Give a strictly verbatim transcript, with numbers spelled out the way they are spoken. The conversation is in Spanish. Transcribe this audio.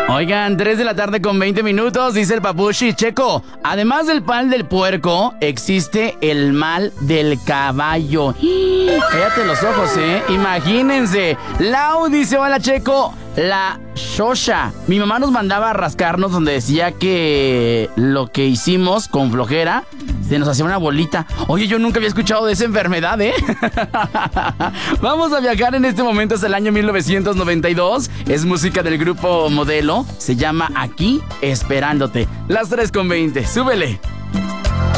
Oigan, tres de la tarde con veinte minutos, dice el Papushi. Checo, además del mal del puerco, existe el mal del caballo. Cállate los ojos, ¿eh? Imagínense. Lau dice, hola Checo, la Shosha. Mi mamá nos mandaba a rascarnos donde decía que lo que hicimos con flojera se nos hacía una bolita. Oye, yo nunca había escuchado de esa enfermedad, ¿eh? Vamos a viajar en este momento hasta el año mil novecientos noventa y dos. Es música del grupo Modelo. Se llama Aquí Esperándote. Las tres con veinte. Súbele.